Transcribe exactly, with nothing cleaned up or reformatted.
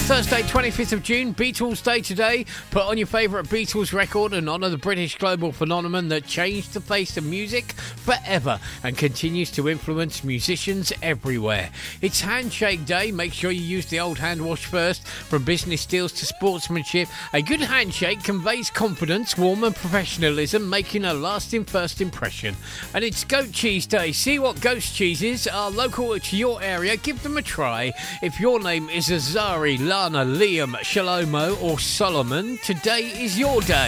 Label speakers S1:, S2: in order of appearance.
S1: Thursday, twenty-fifth of June, Beatles Day today. Put on your favourite Beatles record and honour the British global phenomenon that changed the face of music forever and continues to influence musicians everywhere. It's Handshake Day. Make sure you use the old hand wash first. From business deals to sportsmanship, a good handshake conveys confidence, warmth and professionalism, making a lasting first impression. And it's Goat Cheese Day. See what goat's cheeses are local to your area. Give them a try. If your name is Azari, Lana, Liam, Shalomo or Solomon, today is your day.